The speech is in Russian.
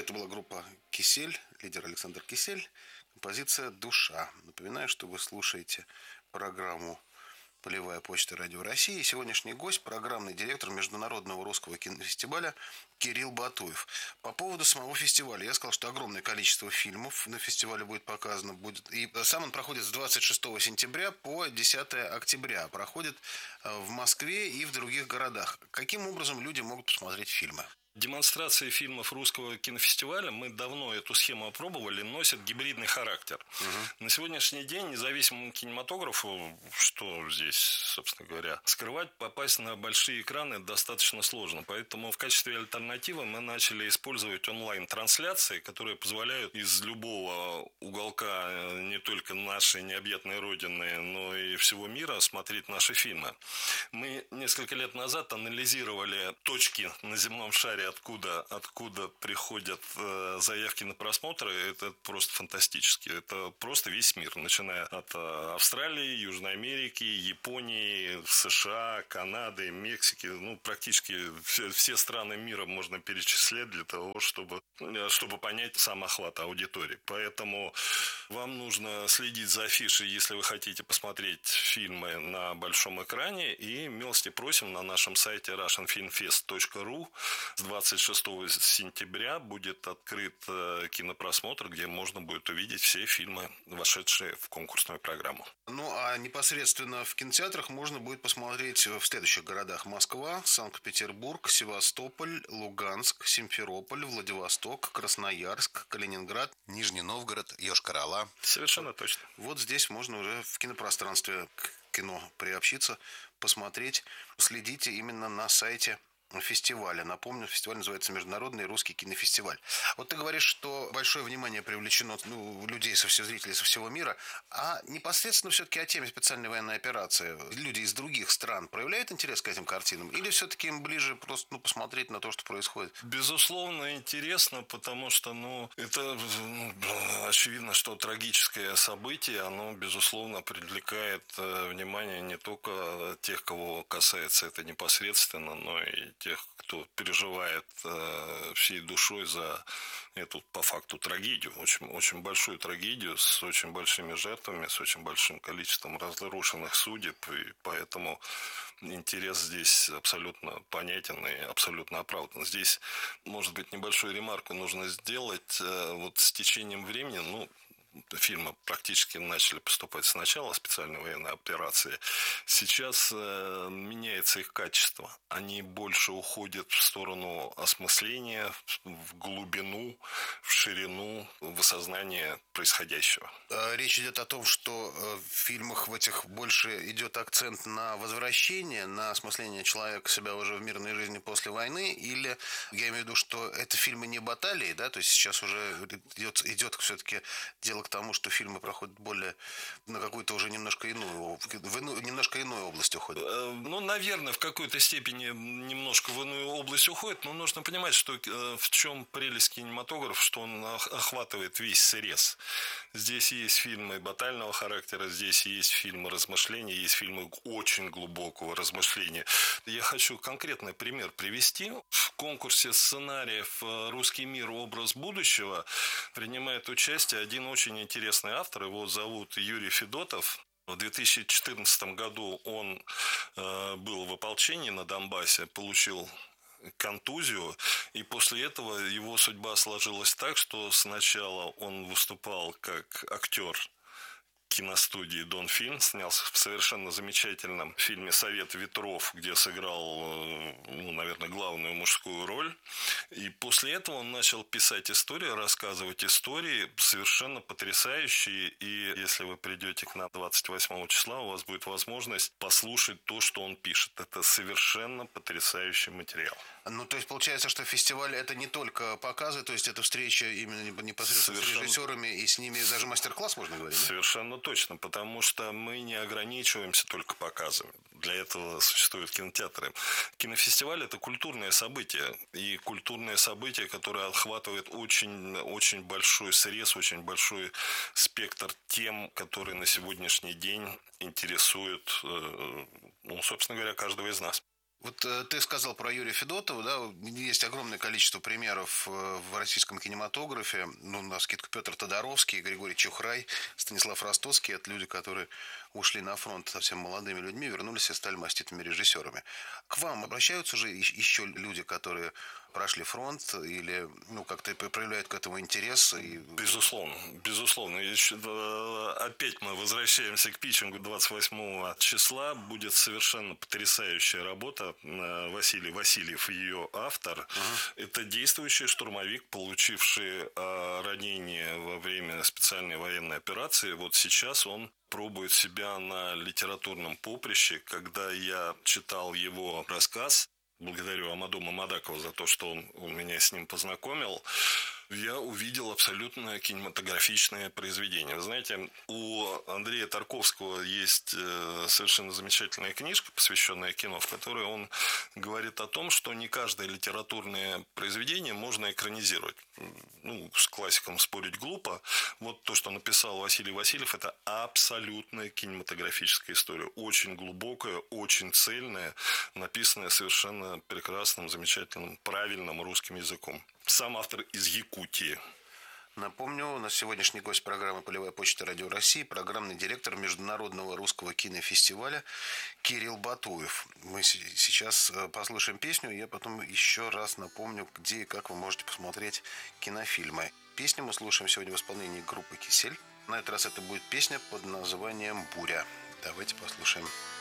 Это была группа «Кисель», лидер Александр Кисель, композиция «Душа». Напоминаю, что вы слушаете программу «Полевая почта Радио России». Сегодняшний гость – программный директор Международного русского кинофестиваля Кирилл Батуев. По поводу самого фестиваля. Я сказал, что огромное количество фильмов на фестивале будет показано. И сам он проходит с 26 сентября по 10 октября. Проходит в Москве и в других городах. Каким образом люди могут посмотреть фильмы? Демонстрации фильмов русского кинофестиваля, мы давно эту схему опробовали, носят гибридный характер. На сегодняшний день независимому кинематографу, что здесь, собственно говоря, скрывать, попасть на большие экраны достаточно сложно. Поэтому в качестве альтернативы мы начали использовать онлайн-трансляции, которые позволяют из любого уголка не только нашей необъятной родины, но и всего мира смотреть наши фильмы. Мы несколько лет назад анализировали точки на земном шаре, откуда приходят заявки на просмотры. Это просто фантастически. Это просто весь мир, начиная от Австралии, Южной Америки, Японии, США, Канады, Мексики. Практически все страны мира можно перечислять для того, чтобы понять сам охват аудитории. Поэтому вам нужно следить за афишей, если вы хотите посмотреть фильмы на большом экране. И милости просим, на нашем сайте russianfilmfest.ru с 26 сентября будет открыт кинопросмотр, где можно будет увидеть все фильмы, вошедшие в конкурсную программу. А непосредственно в кинотеатрах можно будет посмотреть в следующих городах: Москва, Санкт-Петербург, Севастополь, Луганск, Симферополь, Владивосток, Красноярск, Калининград, Нижний Новгород, Йошкар-Ола. Совершенно точно. Вот здесь можно уже в кинопространстве к кино приобщиться, посмотреть. Следите именно на сайте фестиваля. Напомню, фестиваль называется Международный русский кинофестиваль. Вот ты говоришь, что большое внимание привлечено людей, зрителей со всего мира, а непосредственно все-таки о теме специальной военной операции люди из других стран проявляют интерес к этим картинам? Или все-таки им ближе просто посмотреть на то, что происходит? Безусловно, интересно, потому что это очевидно, что трагическое событие, оно, безусловно, привлекает внимание не только тех, кого касается это непосредственно, но и тех, кто переживает всей душой за эту, по факту, трагедию, очень, очень большую трагедию с очень большими жертвами, с очень большим количеством разрушенных судеб, и поэтому интерес здесь абсолютно понятен и абсолютно оправдан. Здесь, может быть, небольшую ремарку нужно сделать. Вот с течением времени, фильмы практически начали поступать сначала специальной военной операции. Сейчас меняется их качество. Они больше уходят в сторону осмысления, в глубину, в ширину, в осознание происходящего. Речь идет о том, что в фильмах в этих больше идет акцент на возвращение, на осмысление человека себя уже в мирной жизни после войны, или я имею в виду, что это фильмы не баталии, да, то есть сейчас уже идет все-таки дело к тому, что фильмы проходят более на какую-то уже немножко иную область уходят. Наверное, в какой-то степени немножко в иную область уходит, но нужно понимать, что в чем прелесть кинематографа, что он охватывает весь срез. Здесь есть фильмы батального характера, здесь есть фильмы размышления, есть фильмы очень глубокого размышления. Я хочу конкретный пример привести. В конкурсе сценариев «Русский мир. Образ будущего» принимает участие один очень интересный автор. Его зовут Юрий Федотов. В 2014 году он был в ополчении на Донбассе, получил контузию, и после этого его судьба сложилась так, что сначала он выступал как актер киностудии «Дон Фильм», снялся в совершенно замечательном фильме «Совет ветров», где сыграл, наверное, главную мужскую роль. И после этого он начал писать истории, рассказывать истории совершенно потрясающие. И если вы придете к нам 28 числа, у вас будет возможность послушать то, что он пишет. Это совершенно потрясающий материал. То есть получается, что фестиваль — это не только показы, то есть это встреча именно непосредственно с режиссерами, и с ними даже мастер-класс можно говорить? Совершенно точно, потому что мы не ограничиваемся только показами. Для этого существуют кинотеатры. Кинофестиваль — это культурное событие, и культурное событие, которое охватывает очень, очень большой срез, очень большой спектр тем, которые на сегодняшний день интересуют, собственно говоря, каждого из нас. Вот ты сказал про Юрия Федотова, да, есть огромное количество примеров в российском кинематографе. Ну, на скидку Петр Тодоровский, Григорий Чухрай, Станислав Ростоцкий. Это люди, которые ушли на фронт совсем молодыми людьми, вернулись и стали маститыми режиссерами. К вам обращаются же еще люди, которые прошли фронт или, ну, как-то проявляют к этому интерес? И... Безусловно, безусловно. Опять мы возвращаемся к питчингу 28 числа. Будет совершенно потрясающая работа. Василий Васильев, ее автор. Это действующий штурмовик, получивший ранение во время специальной военной операции. Вот сейчас он пробует себя на литературном поприще. Когда я читал его рассказ, благодарю Амаду Мамадакова за то, что он меня с ним познакомил, я увидел абсолютно кинематографичное произведение. Вы знаете, у Андрея Тарковского есть совершенно замечательная книжка, посвященная кино, в которой он говорит о том, что не каждое литературное произведение можно экранизировать. Ну, с классиком спорить глупо. Вот то, что написал Василий Васильев, это абсолютная кинематографическая история. Очень глубокая, очень цельная, написанная совершенно прекрасным, замечательным, правильным русским языком. Сам автор из Якутии. Напомню, у нас сегодняшний гость программы «Полевая почта Радио России», программный директор Международного русского кинофестиваля Кирилл Батуев. Мы сейчас послушаем песню, и я потом еще раз напомню, где и как вы можете посмотреть кинофильмы. Песню мы слушаем сегодня в исполнении группы «Кисель». На этот раз это будет песня под названием «Буря». Давайте послушаем.